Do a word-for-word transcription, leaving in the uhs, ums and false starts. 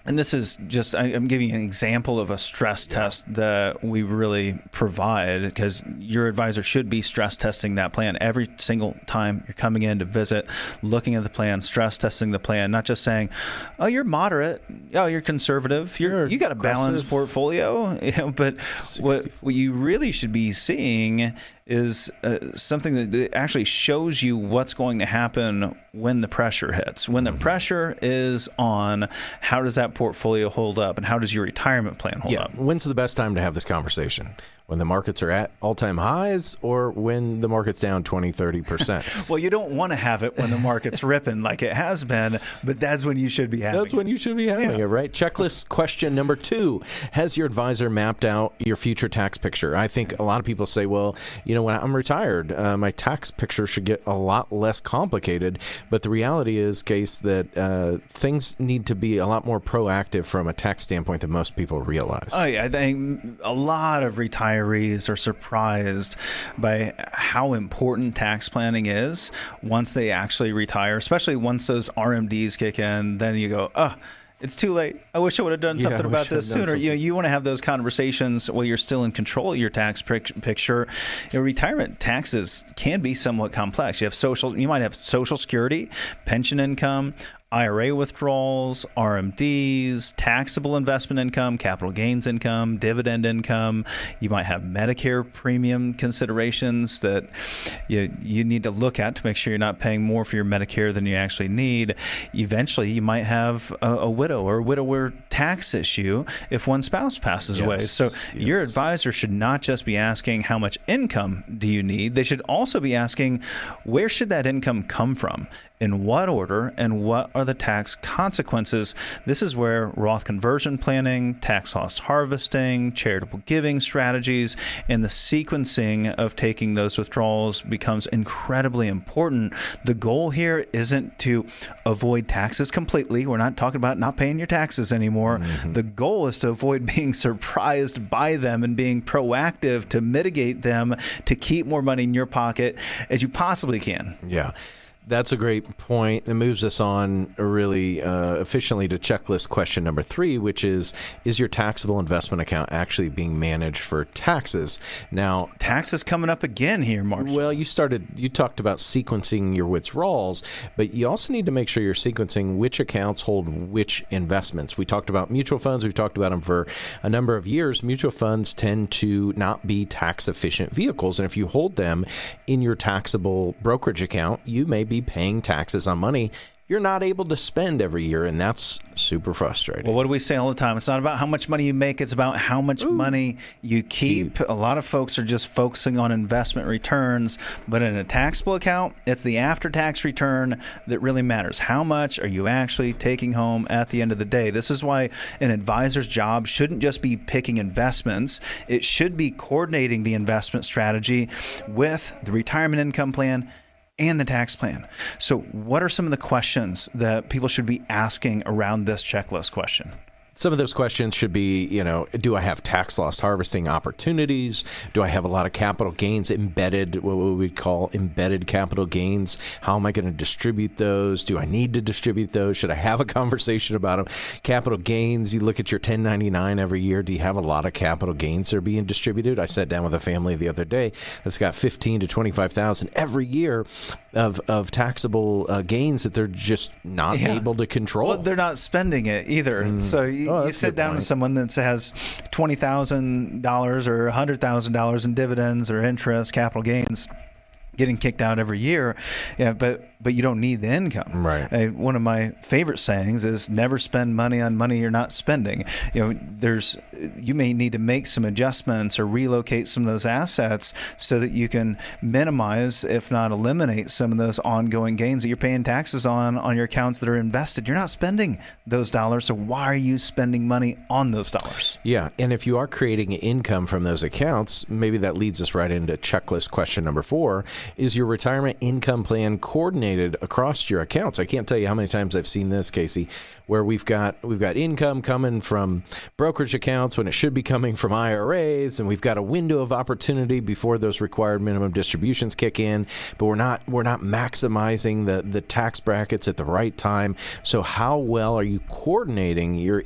And this is just, I, I'm giving you an example of a stress test that we really provide, because your advisor should be stress testing that plan every single time you're coming in to visit, looking at the plan, stress testing the plan, not just saying, oh, you're moderate, oh, you're conservative, you're, You're you got a balanced aggressive. portfolio, you know, but what, what you really should be seeing is uh, something that- that actually shows you what's going to happen when the pressure hits. When the pressure is on, how does that portfolio hold up, and how does your retirement plan hold Yeah. up? When's the best time to have this conversation? When the markets are at all-time highs, or when the market's down twenty, thirty percent? Well, you don't want to have it when the market's ripping like it has been, but that's when you should be having That's when you should be having Yeah. it, right? Checklist question number two. Has your advisor mapped out your future tax picture? I think a lot of people say, well, you know, when I'm retired, uh, my tax picture should get a lot less complicated. But the reality is, Case, that uh, things need to be a lot more proactive from a tax standpoint than most people realize. Oh, yeah, I think a lot of retirees are surprised by how important tax planning is once they actually retire, especially once those R M Ds kick in. Then you go, oh, it's too late. I wish I would have done Yeah, something I about wish I'd this done sooner. You know, something. you want to have those conversations while you're still in control of your tax pic- picture. You know, retirement taxes can be somewhat complex. You have social, you might have Social Security, pension income, I R A withdrawals, R M Ds, taxable investment income, capital gains income, dividend income. You might have Medicare premium considerations that you, you need to look at to make sure you're not paying more for your Medicare than you actually need. Eventually, you might have a, a widow or widower tax issue if one spouse passes away. Yes, So your yes. advisor should not just be asking how much income do you need. They should also be asking, where should that income come from? In what order, and what are the tax consequences? This is where Roth conversion planning, tax loss harvesting, charitable giving strategies, and the sequencing of taking those withdrawals becomes incredibly important. The goal here isn't to avoid taxes completely. We're not talking about not paying your taxes anymore. Mm-hmm. The goal is to avoid being surprised by them and being proactive to mitigate them, to keep more money in your pocket as you possibly can. Yeah. That's a great point. It moves us on really uh, efficiently to checklist question number three, which is, is your taxable investment account actually being managed for taxes? Now, Taxes coming up again here, March. well, you started, you talked about sequencing your withdrawals, but you also need to make sure you're sequencing which accounts hold which investments. We talked about mutual funds. We've talked about them for a number of years. Mutual funds tend to not be tax efficient vehicles. And if you hold them in your taxable brokerage account, you may be paying taxes on money you're not able to spend every year, and that's super frustrating. Well, what do we say all the time? It's not about how much money you make. It's about how much Ooh. money you keep. keep. A lot of folks are just focusing on investment returns, but in a taxable account, it's the after-tax return that really matters. How much are you actually taking home at the end of the day? This is why an advisor's job shouldn't just be picking investments. It should be coordinating the investment strategy with the retirement income plan and the tax plan. So what are some of the questions that people should be asking around this checklist question? Some of those questions should be, you know, do I have tax loss harvesting opportunities? Do I have a lot of capital gains embedded, what we would call embedded capital gains? How am I going to distribute those? Do I need to distribute those? Should I have a conversation about them? Capital gains, you look at your ten ninety-nine every year. Do you have a lot of capital gains that are being distributed? I sat down with a family the other day that's got fifteen to twenty-five thousand every year of, of taxable uh, gains that they're just not yeah. able to control. Well, they're not spending it either. Mm. So you, Oh, you sit down point. with someone that has twenty thousand dollars or one hundred thousand dollars in dividends or interest, capital gains, getting kicked out every year, yeah, but but you don't need the income. Right. Uh, one of my favorite sayings is never spend money on money you're not spending. You know, there's you may need to make some adjustments or relocate some of those assets so that you can minimize, if not eliminate, some of those ongoing gains that you're paying taxes on on your accounts that are invested. You're not spending those dollars, so why are you spending money on those dollars? Yeah, and if you are creating income from those accounts, maybe that leads us right into checklist question number four. Is your retirement income plan coordinated across your accounts? I can't tell you how many times I've seen this, Casey, where we've got we've got income coming from brokerage accounts when it should be coming from I R As, and we've got a window of opportunity before those required minimum distributions kick in, but we're not we're not maximizing the the tax brackets at the right time. So how well are you coordinating your